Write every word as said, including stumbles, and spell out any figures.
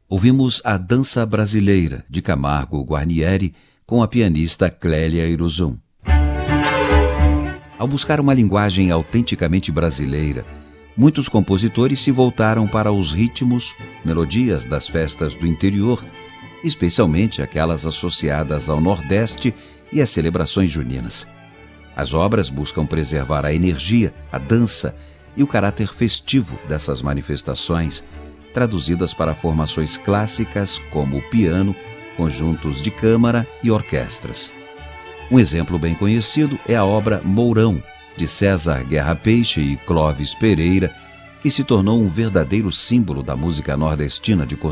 Ouvimos a Dança Brasileira, de Camargo Guarnieri, com a pianista Clélia Iruzum. Ao buscar uma linguagem autenticamente brasileira, muitos compositores se voltaram para os ritmos, melodias das festas do interior, especialmente aquelas associadas ao Nordeste e às celebrações juninas. As obras buscam preservar a energia, a dança e o caráter festivo dessas manifestações, traduzidas para formações clássicas como o piano, conjuntos de câmara e orquestras. Um exemplo bem conhecido é a obra Mourão, de César Guerra Peixe e Clóvis Pereira, que se tornou um verdadeiro símbolo da música nordestina de